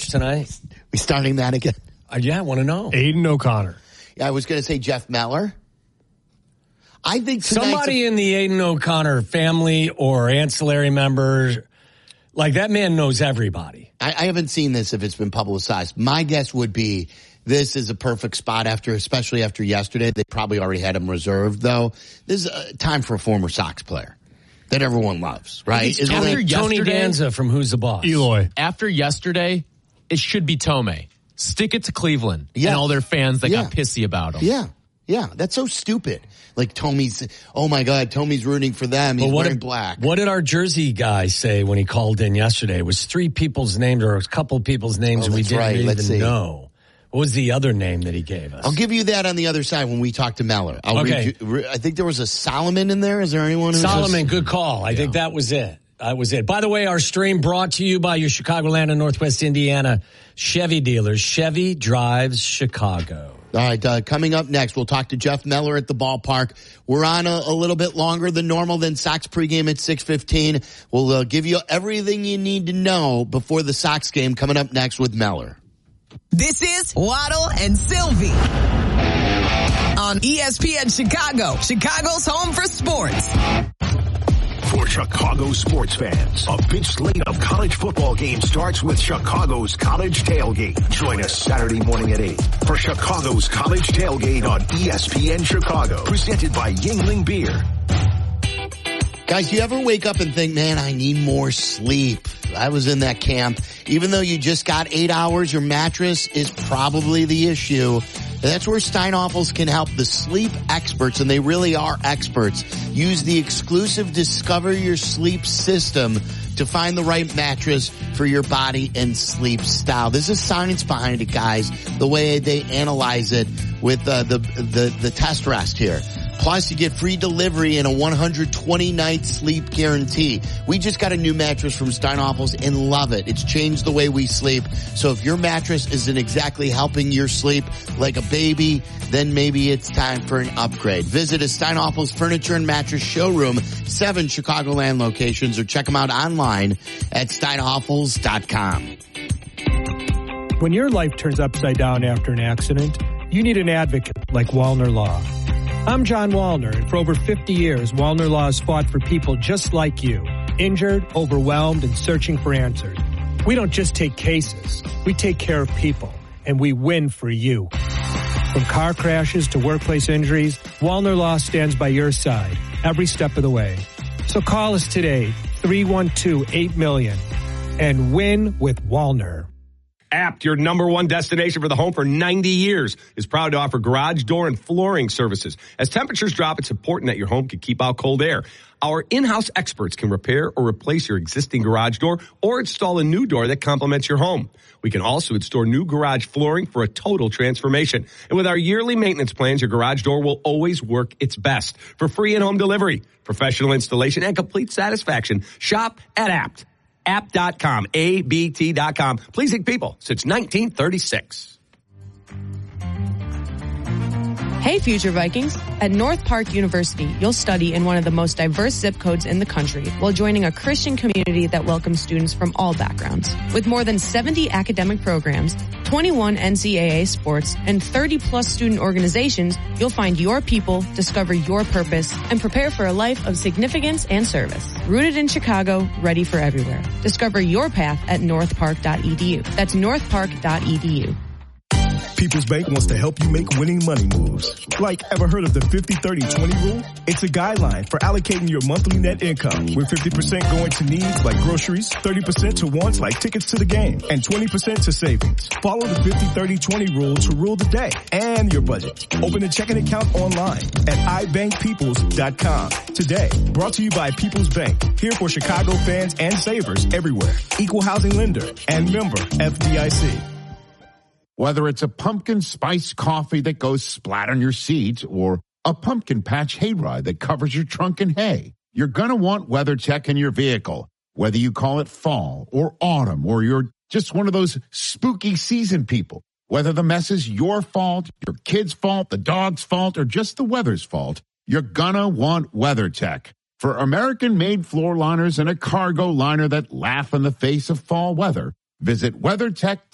watch tonight? We starting that again? Yeah, I want to know. Aiden O'Connor. Yeah, I was going to say Jeff Meller. I think somebody in the Aiden O'Connor family or ancillary member, like that man knows everybody. I haven't seen this if it's been publicized. My guess would be this is a perfect spot especially after yesterday. They probably already had him reserved, though. This is a time for a former Sox player that everyone loves, right? Tony Danza from Who's the Boss? Eloy. After yesterday, it should be Tomei. Stick it to Cleveland and all their fans that got pissy about him. Yeah, that's so stupid. Like oh my God, Tomei's rooting for them. He's wearing black. What did our Jersey guy say when he called in yesterday? It was 3 people's names or a couple people's names we didn't even know. What was the other name that he gave us? I'll give you that on the other side when we talk to Meller. I think there was a Solomon in there. Is there anyone who's Solomon, good call. I think that was it. That was it. By the way, our stream brought to you by your Chicagoland and Northwest Indiana Chevy dealers. Chevy drives Chicago. All right, coming up next, we'll talk to Jeff Meller at the ballpark. We're on a little bit longer than normal than Sox pregame at 6:15. We'll give you everything you need to know before the Sox game coming up next with Meller. This is Waddle and Sylvie on ESPN Chicago, Chicago's home for sports. For Chicago sports fans, a big slate of college football games starts with Chicago's College Tailgate. Join us Saturday morning at 8 for Chicago's College Tailgate on ESPN Chicago, presented by Yuengling Beer. Guys, do you ever wake up and think, man, I need more sleep? I was in that camp. Even though you just got 8 hours, your mattress is probably the issue. That's where Steinhoffels can help. The sleep experts, and they really are experts, use the exclusive Discover Your Sleep system to find the right mattress for your body and sleep style. There's a science behind it, guys, the way they analyze it with the test rest here. Plus, you get free delivery and a 120-night sleep guarantee. We just got a new mattress from Steinhoffels and love it. It's changed the way we sleep. So if your mattress isn't exactly helping your sleep like a baby, then maybe it's time for an upgrade. Visit a Steinhoffels Furniture and Mattress showroom, 7 Chicagoland locations, or check them out online at steinhoffels.com. When your life turns upside down after an accident, you need an advocate like Wallner Law. I'm John Wallner, and for over 50 years, Wallner Law has fought for people just like you, injured, overwhelmed, and searching for answers. We don't just take cases, we take care of people, and we win for you. From car crashes to workplace injuries, Wallner Law stands by your side every step of the way. So call us today, 312-8-MILLION, and win with Wallner. Apt, your number one destination for the home for 90 years, is proud to offer garage door and flooring services. As temperatures drop, it's important that your home can keep out cold air. Our in-house experts can repair or replace your existing garage door or install a new door that complements your home. We can also install new garage flooring for a total transformation. And with our yearly maintenance plans, your garage door will always work its best. For free in-home delivery, professional installation, and complete satisfaction, shop at Apt. Apt.com, ABT.com. Pleasing people since 1936. Hey, future Vikings. At North Park University, you'll study in one of the most diverse zip codes in the country while joining a Christian community that welcomes students from all backgrounds. With more than 70 academic programs, 21 NCAA sports, and 30-plus student organizations, you'll find your people, discover your purpose, and prepare for a life of significance and service. Rooted in Chicago, ready for everywhere. Discover your path at northpark.edu. That's northpark.edu. People's Bank wants to help you make winning money moves. Like, ever heard of the 50-30-20 rule? It's a guideline for allocating your monthly net income, with 50% going to needs like groceries, 30% to wants like tickets to the game, and 20% to savings. Follow the 50-30-20 rule to rule the day and your budget. Open a checking account online at ibankpeoples.com today. Brought to you by People's Bank, here for Chicago fans and savers everywhere. Equal housing lender and member FDIC. Whether it's a pumpkin spice coffee that goes splat on your seat or a pumpkin patch hayride that covers your trunk in hay, you're going to want WeatherTech in your vehicle. Whether you call it fall or autumn or you're just one of those spooky season people, whether the mess is your fault, your kid's fault, the dog's fault, or just the weather's fault, you're going to want WeatherTech. For American-made floor liners and a cargo liner that laugh in the face of fall weather, visit WeatherTech.com.